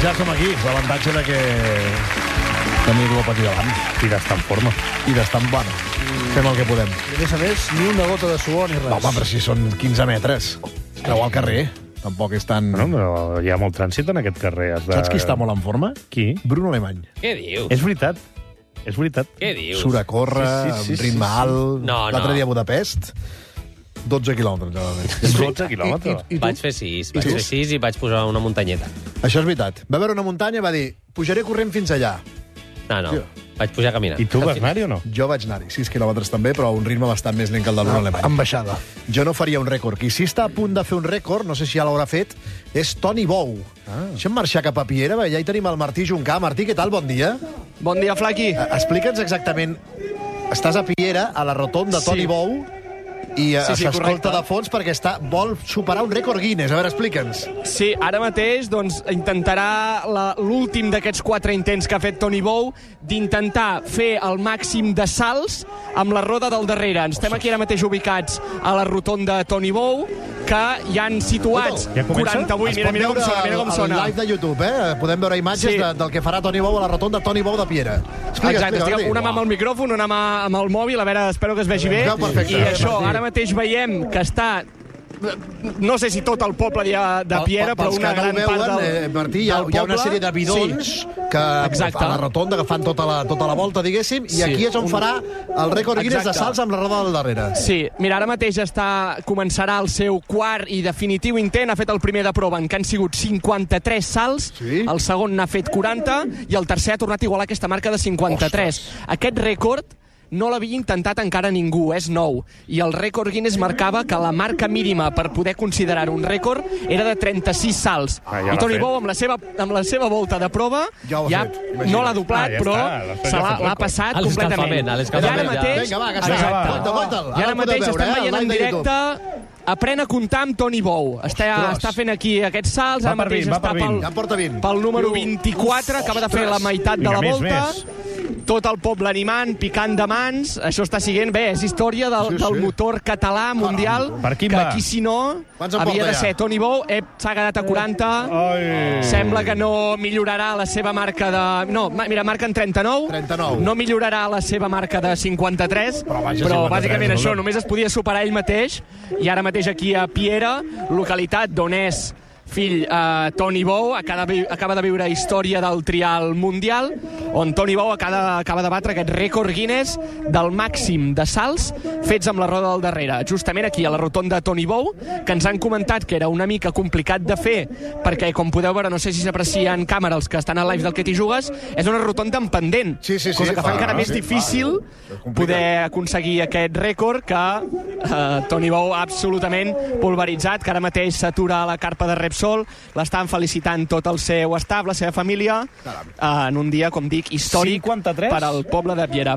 Ja som aquí, l'avantatge de que tenir-lo a patir davant. I d'estar en forma. I d'estar en bueno. Fem el que podem. I a més, ni una gota de suor ni res. Home, però si són 15 metres. Creu al carrer. Tampoc és tan... Bueno, però hi ha molt trànsit en aquest carrer. Saps qui està molt en forma? Qui? Bruno Alemany. Què dius? És veritat. És veritat. Què dius? Surt a córrer, amb ritme alt... No, L'altre no. dia a Budapest, 12 quilòmetres. 12 quilòmetres. I tu? Vaig fer 6 i vaig posar una muntanyeta. Això és veritat. Va veure una muntanya i va dir, pujaré corrent fins allà. No. Vaig pujar caminant. I tu vas anar-hi o no? Jo vaig anar-hi, 6 quilòmetres també, però a un ritme bastant més lent que el de Bruno Alemany. Amb baixada. Jo no faria un rècord. Qui sí està a punt de fer un rècord, no sé si ja l'haurà fet, és Toni Bou. Deixa'm marxar cap a Piera, ja hi tenim el Martí Juncà. Martí, què tal? Bon dia. Bon dia, Flaqui. Explica'ns exactament. Estàs a Piera, a la rotonda Toni Bou, i s'escolta correcte. de fons perquè vol superar un rècord Guinness. A veure, explica'ns. Sí, ara mateix intentarà l'últim d'aquests 4 intents que ha fet Toni Bou d'intentar fer el màxim de salts amb la roda del darrere. Estem aquí ara mateix ubicats a la rotonda Toni Bou, que hi han situats Ja comença? 48. Mira com sona. El live de YouTube, podem veure imatges del que farà Toni Bou a la rotonda Toni Bou de Piera. Exacte, estic una mà amb el micròfon, una mà amb el mòbil, a veure, espero que es vegi bé. Perfecte. I això, ara mateix veiem que està... No sé si tot el poble de Piera, però una gran part del Martí, hi ha una sèrie de bidons que a la rotonda que fan tota la volta, diguéssim, i aquí és on farà el rècord Guinness de salts amb la roda del darrere. Sí, mira, ara mateix començarà el seu quart i definitiu intent. Ha fet el primer de prova, en què han sigut 53 salts, el segon n'ha fet 40, i el tercer ha tornat a igualar aquesta marca de 53. Aquest rècord no l'havia intentat encara ningú, és nou. I el rècord Guinness marcava que la marca mínima per poder considerar un rècord era de 36 salts. I Toni Bou, amb la seva volta de prova, ja no l'ha doblat, però l'ha passat completament. I ara mateix... I ara mateix estem veient en directe... Aprèn a comptar amb Toni Bou. Està fent aquí aquests salts, ara mateix està pel número 24, acaba de fer la meitat de la volta. Tot el poble animant, picant de mans. Això està siguent, bé, és història del motor català mundial, que aquí, si no, havia de ser Toni Bou. S'ha quedat a 40. Sembla que no millorarà la seva marca de... No, mira, marca en 39. No millorarà la seva marca de 53, però bàsicament això, només es podia superar ell mateix. I ara mateix aquí a Piera, localitat d'on és fill Toni Bou, acaba de viure història del trial mundial, on Toni Bou acaba de batre aquest rècord Guinness del màxim de salts fets amb la roda del darrere. Justament aquí, a la rotonda Toni Bou, que ens han comentat que era una mica complicat de fer, perquè, com podeu veure, no sé si s'aprecia en càmera els que estan al live del Que t'hi jugues, és una rotonda en pendent, cosa que fa encara més difícil poder aconseguir aquest rècord, que Toni Bou ha absolutament pulveritzat, que ara mateix s'atura a la carpa de Repsol. L'estan felicitant tot el seu staff, la seva família, en un dia, com dic, històric per al poble de Piera.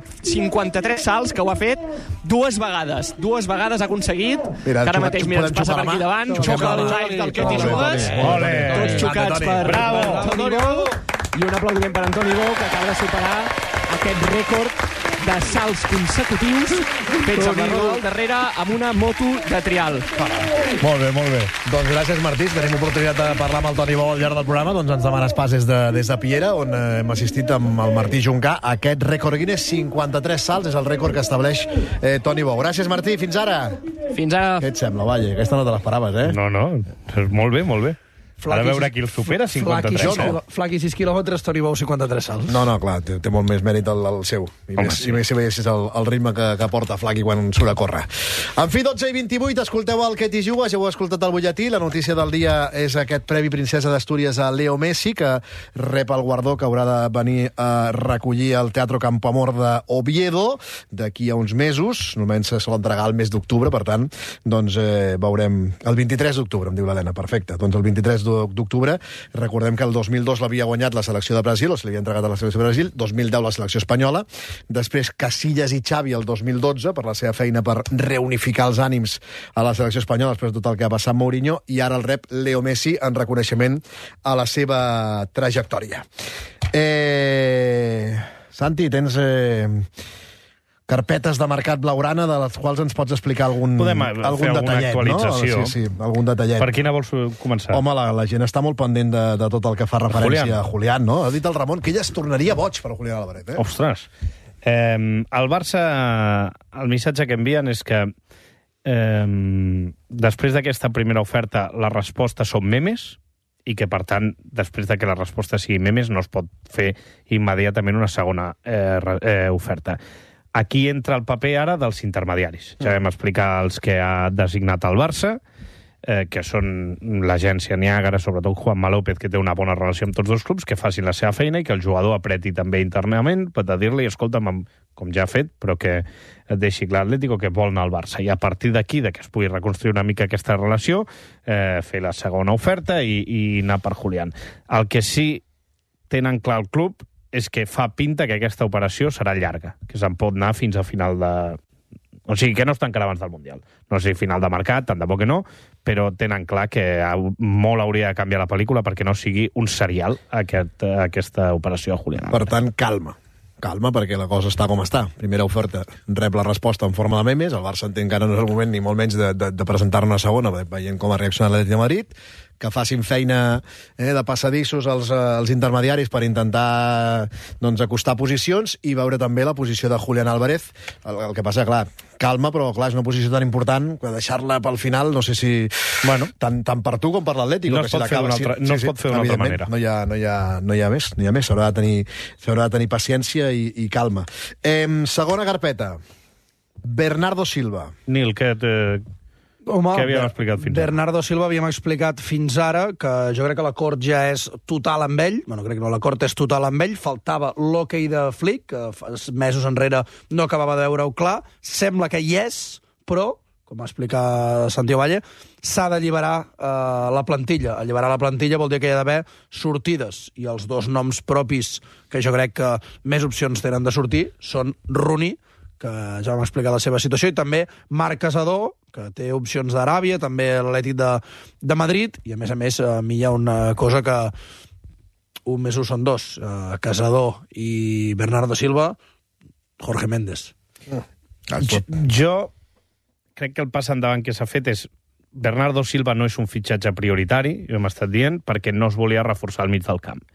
53 salts que ho ha fet dues vegades ha aconseguit, que ara mateix, mira, ens passa per aquí davant, xoca el live del Que t'hi jugues, tots xocats per Toni Bou, i un aplaudiment per Toni Bou, que acaba de superar aquest rècord de salts consecutius fets amb la roda al darrere amb una moto de trial. Molt bé. Doncs gràcies, Martí. Tenim oportunitat de parlar amb el Toni Bou al llarg del programa. Doncs ens demanes pas des de Piera, on hem assistit amb el Martí Juncà. Aquest rècord Guinness, 53 salts, és el rècord que estableix Toni Bou. Gràcies, Martí. Fins ara. Fins ara. Què et sembla, Valle? Aquesta no te l'esperaves, eh? No. Molt bé. Ara a veure qui el supera, 53. Flaqui 6 quilòmetres, Toni Bou 53 salts. No, clar, té molt més mèrit el seu. I més si veiessis el ritme que porta Flaqui quan surt a córrer. En fi, 12:28, escolteu el Que t'hi jugues, ja heu escoltat el butlletí. La notícia del dia és aquest Premi Princesa d'Astúries a Leo Messi, que rep el guardó que haurà de venir a recollir al Teatro Campoamor d'Oviedo d'aquí a uns mesos. Només se sol entregar el mes d'octubre, per tant, doncs veurem... El 23 d'octubre, em diu l'Helena, perfecte. Doncs el 23 d'octubre. Recordem que el 2002 l'havia guanyat la selecció de Brasil, o se l'havia entregat a la selecció de Brasil, 2010 la selecció espanyola, després Casillas i Xavi el 2012 per la seva feina per reunificar els ànims a la selecció espanyola després de tot el que ha passat amb Mourinho, i ara el rep Leo Messi en reconeixement a la seva trajectòria. Santi, tens... carpetes de mercat blaugrana de les quals ens pots explicar algun detallet, actualització. No? Sí, algun detallet. Per quina vols començar? Home, la gent està molt pendent de tot el que fa referència a Julián, no? Ha dit el Ramon que ell es tornaria boig per Julián Álvarez, eh? Ostres. El Barça, el missatge que envien és que després d'aquesta primera oferta la resposta són memes i que, per tant, després de que la resposta sigui memes, no es pot fer immediatament una segona oferta. Aquí entra el paper ara dels intermediaris. Ja vam explicar els que ha designat el Barça, que són l'agència Niàgara, sobretot Juanma López, que té una bona relació amb tots dos clubs, que facin la seva feina i que el jugador apreti també internament per dir-li, escolta'm, com ja ha fet, però que et deixi clar l'Atlético que vol anar al Barça. I a partir d'aquí, que es pugui reconstruir una mica aquesta relació, fer la segona oferta i anar per Julián. El que sí tenen clar el club és que fa pinta que aquesta operació serà llarga, que se'n pot anar fins a final de... O sigui, que no es tancarà abans del Mundial. No sé, final de mercat, tant de bo que no, però tenen clar que molt hauria de canviar la pel·lícula perquè no sigui un serial aquesta operació a Julián. Per tant, calma, perquè la cosa està com està. Primera oferta, rep la resposta en forma de memes, el Barça entén que ara no és el moment ni molt menys de presentar-ne una segona, veient com ha reaccionat l'Atlètic de Madrid, que facin feina de passadissos als intermediaris per intentar acostar posicions i veure també la posició de Julián Álvarez. El que passa, clar, calma, però clar, és una posició tan important que deixar-la pel final, no sé si... Bueno, tant per tu com per l'Atlético. No es pot fer d'una altra manera. No hi ha més. S'haurà de tenir paciència i calma. Segona carpeta. Bernardo Silva. Nil, què havíem explicat fins ara? Bernardo Silva havíem explicat fins ara que jo crec que l'acord ja és total amb ell. Bueno, crec que no, l'acord és total amb ell. Faltava l'hoquei de Flick, que mesos enrere no acabava de veure-ho clar. Sembla que hi és, però, com va explicar Santiago Valle, s'ha d'alliberar la plantilla. Alliberar la plantilla vol dir que hi ha d'haver sortides. I els dos noms propis que jo crec que més opcions tenen de sortir són Rooney, que ja vam explicar la seva situació, i també Marc Casador, que té opcions d'Aràbia, també l'Atlètic de Madrid, i a més a mi hi ha una cosa que un més un són dos, Casador i Bernardo Silva, Jorge Méndez. Jo crec que el pas endavant que s'ha fet és Bernardo Silva no és un fitxatge prioritari, ho hem estat dient, perquè no es volia reforçar al mig del camp.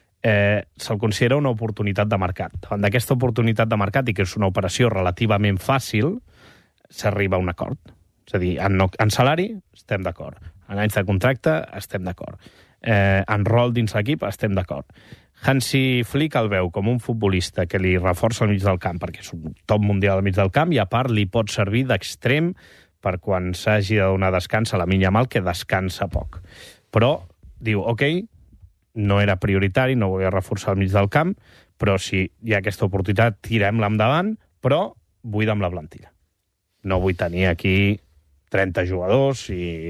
Se'l considera una oportunitat de mercat. Davant d'aquesta oportunitat de mercat, i que és una operació relativament fàcil, s'arriba a un acord. És a dir, en salari estem d'acord, en anys de contracte estem d'acord, en rol dins l'equip estem d'acord. Hansi Flick el veu com un futbolista que li reforça al mig del camp, perquè és un top mundial al mig del camp, i a part li pot servir d'extrem per quan s'hagi de donar descans a Lamine Yamal, que descansa poc. Però diu, ok, no era prioritari, no volia reforçar al mig del camp, però si hi ha aquesta oportunitat, tirem-la endavant, però buida'm la plantilla. No vull tenir aquí 30 jugadors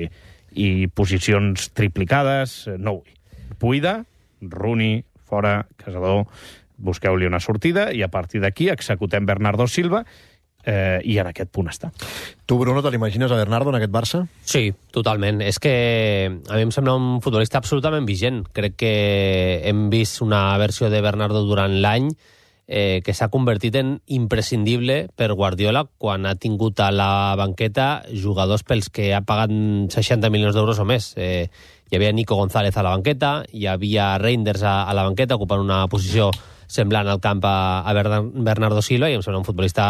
i posicions triplicades, no vull. Buida, Rooney, fora, Casador, busqueu-li una sortida i a partir d'aquí executem Bernardo Silva i en aquest punt està. Tu, Bruno, te l'imagines a Bernardo en aquest Barça? Sí, totalment. És que a mi em sembla un futbolista absolutament vigent. Crec que hem vist una versió de Bernardo durant l'any que s'ha convertit en imprescindible per Guardiola quan ha tingut a la banqueta jugadors pels que ha pagat 60 milions d'euros o més. Hi havia Nico González a la banqueta, hi havia Reinders a la banqueta ocupant una posició semblant al camp a Bernardo Silva, i em sembla un futbolista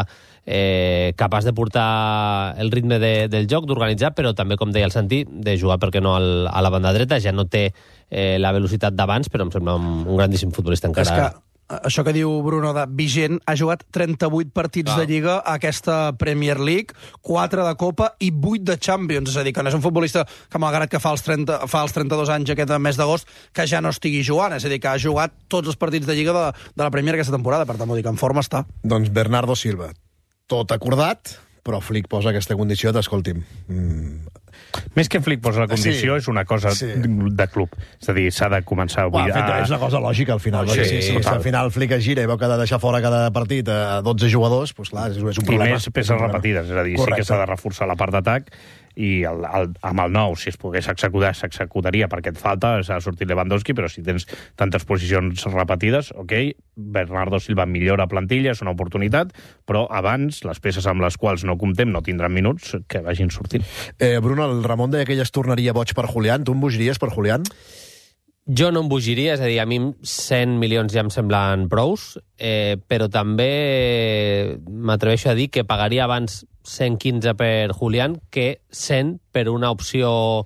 capaç de portar el ritme del joc, d'organitzar, però també, com deia el Santi, de jugar, perquè no, a la banda dreta. Ja no té la velocitat d'abans, però em sembla un grandíssim futbolista encara. És que això que diu Bruno de vigent, ha jugat 38 partits de Lliga a aquesta Premier League, 4 de Copa i 8 de Champions. És a dir, que no és un futbolista que, malgrat que fa els 32 anys aquest mes d'agost, que ja no estigui jugant. És a dir, que ha jugat tots els partits de Lliga de la Premier aquesta temporada. Per tant, vull dir que en forma està. Doncs Bernardo Silva, tot acordat, però Flick posa aquesta condició d'escolti'm... Més que Flick posa la condició, és una cosa de club. És a dir, s'ha de començar avui és una cosa lògica, al final. Si al final Flick es gira i veu que ha de deixar fora cada partit a 12 jugadors, doncs clar, és un problema. I més peces repetides, és a dir, sí que s'ha de reforçar la part d'atac. i amb el nou, si es pogués executar, s'executaria perquè et falta, s'ha sortit Lewandowski, però si tens tantes posicions repetides, ok, Bernardo Silva millora plantilla, és una oportunitat, però abans les peces amb les quals no comptem no tindran minuts que vagin sortint. Bruno, el Ramon deia que ell es tornaria boig per Julián. Tu em bogiries per Julián? Jo no em bogiria, és a dir, a mi 100 milions ja em semblen prous, però també m'atreveixo a dir que pagaria abans 115 per Julián que 100 per una opció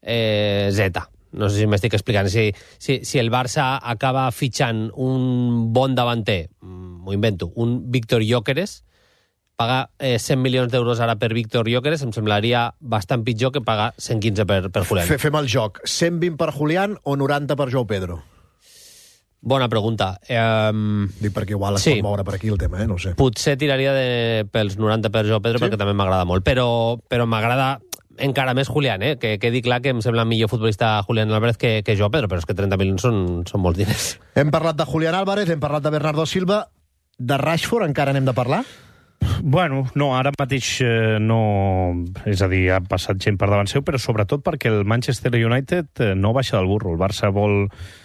Z. No sé si m'estic explicant. Si el Barça acaba fitxant un bon davanter, m'ho invento, un Víctor Gyökeres, pagar 100 milions d'euros ara per Víctor Gyökeres em semblaria bastant pitjor que pagar 115 per Julián. Fem el joc. 120 per Julián o 90 per Joao Pedro? Bona pregunta. Dic perquè igual es pot moure per aquí el tema, no sé. Potser tiraria pels 90 per Joao Pedro perquè també m'agrada molt, però m'agrada encara més Julián, que quedi clar que em sembla millor futbolista Julián Álvarez que Joao Pedro, però és que 30 milions són molts diners. Hem parlat de Julián Álvarez, hem parlat de Bernardo Silva. De Rashford encara n'hem de parlar? Bueno, no, ara mateix no... És a dir, ha passat gent per davant seu, però sobretot perquè el Manchester United no baixa del burro. El Barça vol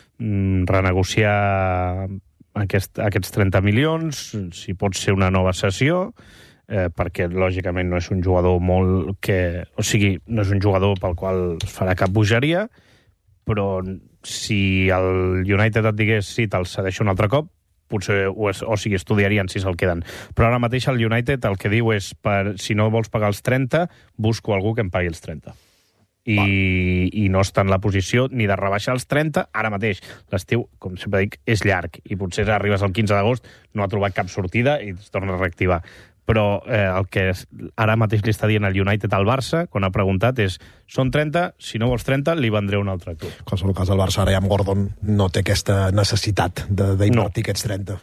renegociar aquests 30 milions, si pot ser una nova cessió, perquè lògicament no és un jugador molt que... O sigui, no és un jugador pel qual es farà cap bogeria, però si el United et digués sí, te'l cedeixo un altre cop, potser estudiarien si se'l queden. Però ara mateix el United el que diu és si no vols pagar els 30, busco algú que em pagui els 30. I no està en la posició ni de rebaixar els 30 ara mateix. L'estiu, com sempre dic, és llarg i potser arribes al 15 d'agost, no ha trobat cap sortida i es torna a reactivar. Però el que ara mateix li està dient el United al Barça, quan ha preguntat, és són 30, si no vols 30, li vendré un altre club. En qualsevol cas, el Barça ara ja amb Gordon no té aquesta necessitat d'invertir aquests 30.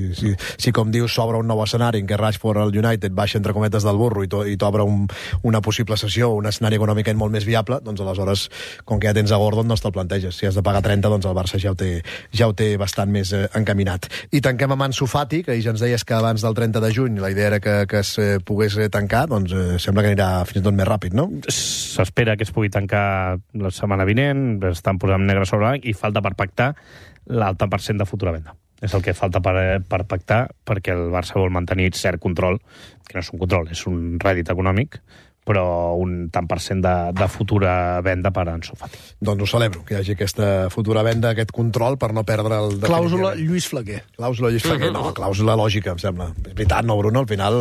Si com dius, s'obre un nou escenari en què Rashford al United baixa entre cometes del burro i t'obre una possible cessió, un escenari econòmic molt més viable, doncs aleshores, com que ja tens a Gordon, no te'l planteges. Si has de pagar 30, doncs el Barça ja ho té bastant més encaminat. I tanquem amb Ansu Fati, que ja ens deies que abans del 30 de juny la idea era que es pogués tancar, doncs sembla que anirà fins i tot més ràpid, no? S'espera que es pugui tancar la setmana vinent, estan posant negre sobre blanc i falta per pactar l'alta % de futura venda. És el que falta per pactar, perquè el Barça vol mantenir cert control, que no és un control, és un rèdit econòmic, però un tant % de futura venda per Ansu Fati. Doncs ho celebro, que hi hagi aquesta futura venda, aquest control, per no perdre el... Clàusula Lluís Flaquer. Clàusula Lluís Flaquer, no, clàusula lògica, em sembla. És veritat, no, Bruno? Al final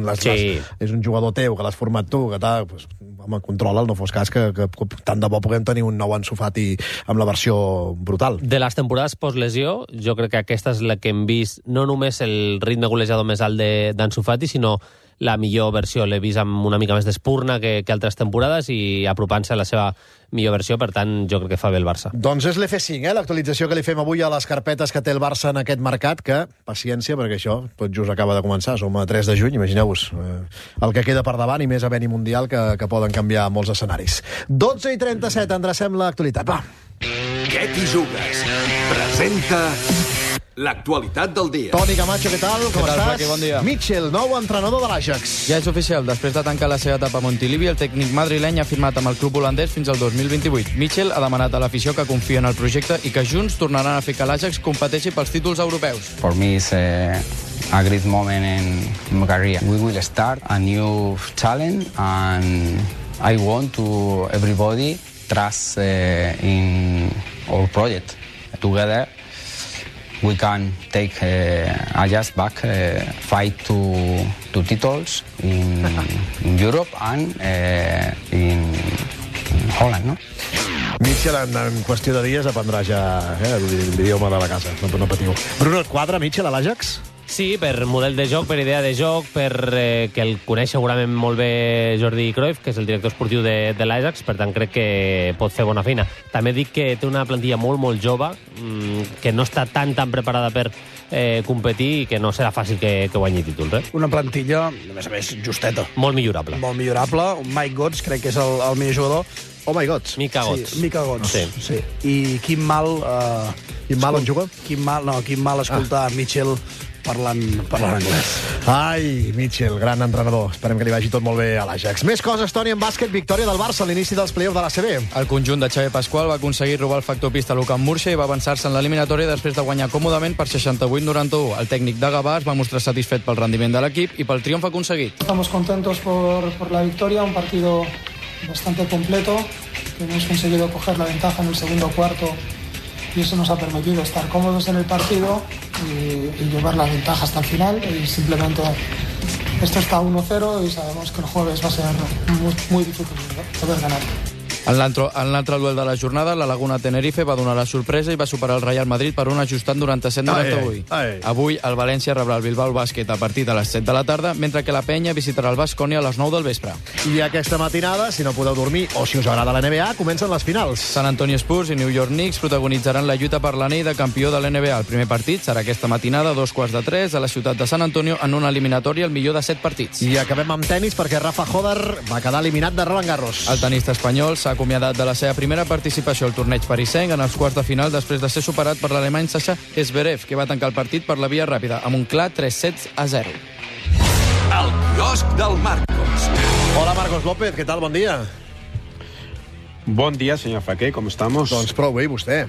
és un jugador teu, que l'has format tu, que tal... Pues, home, controla'l, no fos cas que tant de bo puguem tenir un nou Ansu Fati amb la versió brutal. De les temporades post-lesió, jo crec que aquesta és la que hem vist, no només el ritme golejador més alt d'Ansu Fati, sinó la millor versió. L'he vist amb una mica més d'espurna que altres temporades i apropant-se a la seva millor versió, per tant, jo crec que fa bé el Barça. Doncs és l'F5, l'actualització que li fem avui a les carpetes que té el Barça en aquest mercat, que, paciència, perquè això tot just acaba de començar, som a 3 de juny, imagineu-vos el que queda per davant i més havent-hi Mundial que poden canviar molts escenaris. 12:37, endrecem l'actualitat. Va! Què t'hi jugues? Presenta l'actualitat del dia. Toni Camacho, què tal? Com estàs? Flaqui, bon dia. Mitchell, nou entrenador de l'Ajax. Ja és oficial. Després de tancar la seva etapa a Montilivi, el tècnic madrileny ha firmat amb el club holandès fins al 2028. Mitchell ha demanat a l'afició que confia en el projecte i que junts tornaran a fer que l'Ajax competeixi pels títols europeus. For me is a great moment in my career. We will start a new challenge and I want to everybody trust in our project. Together we can take Ajax back, fight to titles in Europe and in Holland, no? Mitchell en qüestió de dies aprendrà ja l'idioma de la casa, no patiu. Bruno, et quadra Mitchell a l'Ajax? Sí, per model de joc, per idea de joc, per que el coneix segurament molt bé Jordi Cruyff, que és el director esportiu de l'Ajax, per tant crec que pot fer bona feina. També dic que té una plantilla molt jove, que no està tan preparada per competir i que no serà fàcil que guanyi títols. Una plantilla, a més, justeta. Molt millorable. Molt millorable. Mike Götze crec que és el millor jugador. Oh my God. Mika Götze. Sí, Mika Götze. Sí. I quin mal... Quin mal on juga? Quin mal escoltar Mitchell parlant anglès. Ai, Mitchell, gran entrenador. Esperem que li vagi tot molt bé a l'Ajax. Més coses, Toni, en bàsquet, victòria del Barça a l'inici dels play-offs de l'ACB. El conjunt de Xavi Pasqual va aconseguir robar el factor pista a l'Ucamp Múrcia i va avançar-se en l'eliminatòria després de guanyar còmodament per 68-91. El tècnic de Gavà es va mostrar satisfet pel rendiment de l'equip i pel triomf aconseguit. Estamos contentos por la victoria, un partido bastante completo, que hemos conseguido coger la ventaja en el segundo cuarto y eso nos ha permitido estar cómodos en el partido y llevar la ventaja hasta el final. Y simplemente esto está 1-0 y sabemos que el jueves va a ser muy difícil poder ganar. En l'altre duel de la jornada, la Laguna Tenerife va donar la sorpresa i va superar el Real Madrid per un ajustat 97-98. Avui el València rebrà el Bilbao Bàsquet a partir de les 7 de la tarda, mentre que la Penya visitarà el Baskonia a les 9 del vespre. I aquesta matinada, si no podeu dormir o si us agrada la NBA, comencen les finals. San Antonio Spurs i New York Knicks protagonitzaran la lluita per l'anell de campió de l'NBA. El primer partit serà aquesta matinada a 2:15 a la ciutat de San Antonio en una eliminatòria al millor de 7 partits. I acabem amb tenis perquè Rafa Hodar va quedar eliminat de Roland Garros. El tenista espanyol s'ha acomiadat de la seva primera participació al torneig parisenc en els quarts de final després de ser superat per l'alemany Sasha Zverev, que va tancar el partit per la via ràpida amb un clar 3-0. El quiosc del Marcos. Hola, Marcos López, què tal? Bon dia. Bon dia, señor Faqué, ¿cómo estamos? Doncs prou bé, i vostè?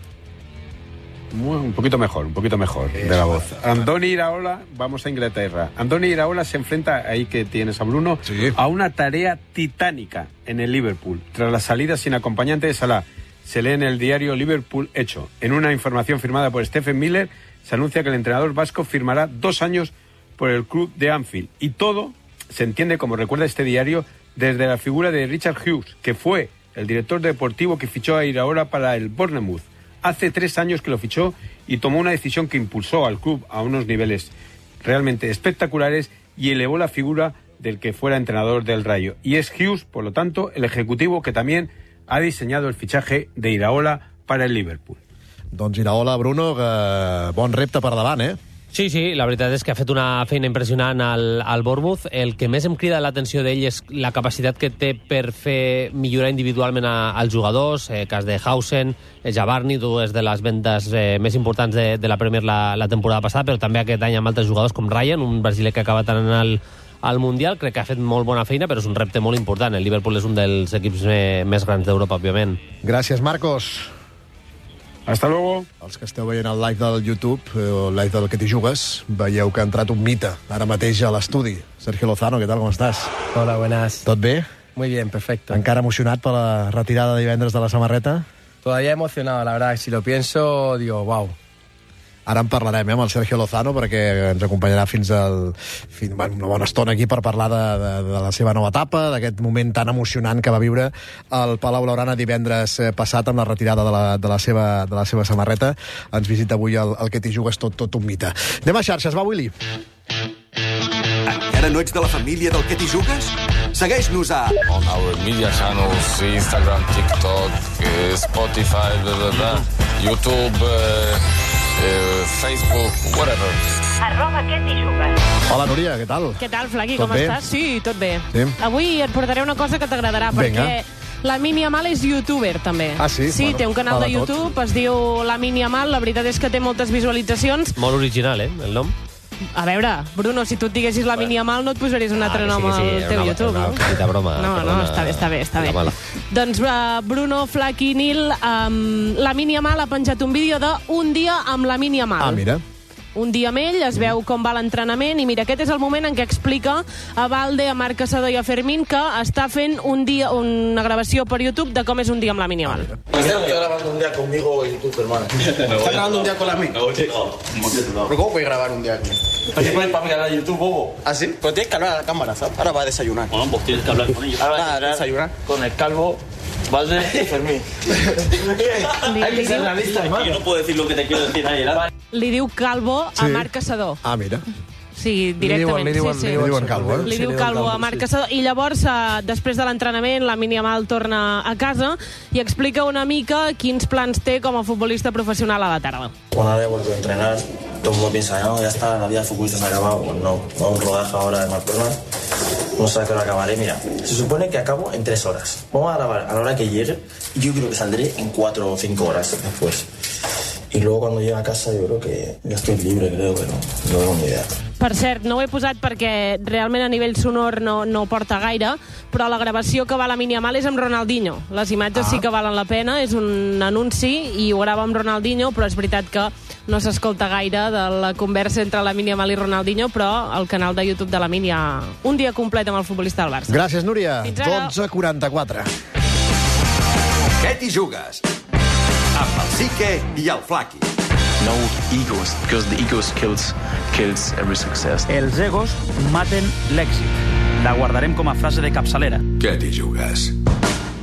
Un poquito mejor de la voz. Andoni Iraola, vamos a Inglaterra. Andoni Iraola se enfrenta, ahí que tienes a Bruno, a una tarea titánica en el Liverpool. Tras la salida sin acompañante de Salah, se lee en el diario Liverpool Hecho. En una información firmada por Stephen Miller, se anuncia que el entrenador vasco firmará 2 años por el club de Anfield. Y todo se entiende, como recuerda este diario, desde la figura de Richard Hughes, que fue el director deportivo que fichó a Iraola para el Bournemouth. Hace 3 años que lo fichó y tomó una decisión que impulsó al club a unos niveles realmente espectaculares y elevó la figura del que fuera entrenador del Rayo. Y es Hughes, por lo tanto, el ejecutivo que también ha diseñado el fichaje de Iraola para el Liverpool. Doncs Iraola, Bruno, bon repte per davant, eh? Sí, la veritat és que ha fet una feina impressionant al Bournemouth. El que més em crida l'atenció d'ell és la capacitat que té per fer millorar individualment als jugadors, cas de Hausen, Jabarni, dues de les vendes més importants de la Premier la temporada passada, però també aquest any amb altres jugadors com Ryan, un brasiler que acaba anant al Mundial. Crec que ha fet molt bona feina, però és un repte molt important. El Liverpool és un dels equips més grans d'Europa, òbviament. Gràcies, Marcos. Hasta luego. Els que esteu veient el live del YouTube, o el live del Que t'hi jugues, veieu que ha entrat un mite ara mateix a l'estudi. Sergio Lozano, ¿qué tal? ¿Cómo estás? Hola, buenas. ¿Tot bé? Muy bien, perfecto. Encara emocionat per la retirada de divendres de la samarreta? Todavía emocionado, la verdad. Si lo pienso, digo, wow. Ara en parlarem amb el Sergio Lozano perquè ens acompanyarà fins una bona estona aquí per parlar de la seva nova etapa, d'aquest moment tan emocionant que va viure al Palau Blaugrana divendres passat amb la retirada de la seva samarreta. Ens visita avui el Que t'hi jugues, tot un mite. Anem a xarxes, va, Willy. Encara no ets de la família del Que t'hi jugues? Segueix-nos a... On our media channels, Instagram, TikTok, Spotify, YouTube... Facebook, whatever. @Que t'hi jugues. Hola, Núria, què tal? Què tal, Flaqui, com estàs? Sí, tot bé. Sí. Avui et portaré una cosa que t'agradarà, perquè la Mini Amal és youtuber, també. Ah, sí? Sí, té un canal de YouTube, es diu La Mini Amal, la veritat és que té moltes visualitzacions. Molt original, el nom? A veure, Bruno, si tu et diguessis La Mini Amal no et posaries un altre nom al teu YouTube, no? Petita broma. No, està bé. Doncs Bruno Flaqui Nil, La Mini Amal ha penjat un vídeo d'un dia amb la Mini Amal. Ah, mira. Un dia amb ell, es veu com va l'entrenament i mira, aquest és el moment en què explica a Valde, a Marc Caçador i a Fermín que està fent una gravació per YouTube de com és un dia amb la Mini Amal. Estoy grabando un día conmigo y tú, hermano. ¿Estás grabando un día con la Mini? ¿Pero cómo puedes grabar un día conmigo? Pues pones para mirar a YouTube, bobo. ¿Ah, sí? Pero tienes que hablar a la cámara, ¿sabes? Ahora va a desayunar. Bueno, pues tienes que hablar con ellos. Ahora va a desayunar con el calvo, Valde y Fermín. Hay que ser realista, hermano. Yo no puedo decir lo que te quiero decir ahí. Li diu Calvo a Marc Caçador. Ah, mira. Sí, directament. Li diuen Calvo, Li diu Calvo a Marc Caçador. I llavors, després de l'entrenament, la Mini Amal torna a casa i explica una mica quins plans té com a futbolista professional a la tarda. Una vez vuelvo a entrenar, todo el mundo piensa, no, ya está, la vida de futbolista se ha acabado. Pues no, un rodaje ahora de Barcelona. No sé a qué hora acabaré. Mira, se supone que acabo en 3 horas. Vamos a grabar a la hora que llegue y yo creo que saldré en 4 o 5 horas después. y luego cuando llegue a casa yo creo que ya estoy libre, creo, pero no tengo ni idea. Per cert, no ho he posat perquè realment a nivell sonor no porta gaire, però la gravació que va a la Yamal és amb Ronaldinho. Les imatges sí que valen la pena, és un anunci i ho grava amb Ronaldinho, però és veritat que no s'escolta gaire de la conversa entre la Yamal i Ronaldinho, però al canal de YouTube de la hi ha un dia complet amb el futbolista del Barça. Gràcies, Núria. Fins ara. 12:44. Què t'hi jugues? Amb el Sique i el Flaqui. No egos, because the egos kills every success. Els egos maten l'èxit. La guardarem com a frase de capçalera. Què t'hi jugues?